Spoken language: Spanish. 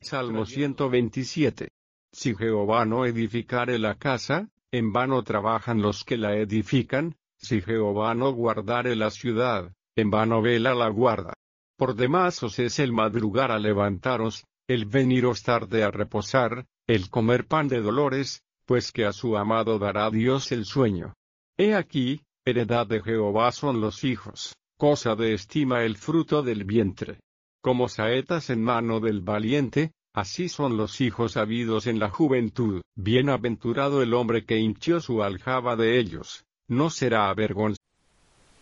Salmo 127. Si Jehová no edificare la casa, en vano trabajan los que la edifican; si Jehová no guardare la ciudad, en vano vela la guarda. Por demás os es el madrugar a levantaros, el veniros tarde a reposar, el comer pan de dolores, pues que a su amado dará Dios el sueño. He aquí, heredad de Jehová son los hijos, cosa de estima el fruto del vientre. Como saetas en mano del valiente, así son los hijos habidos en la juventud. Bienaventurado el hombre que hinchió su aljaba de ellos, no será avergonzado.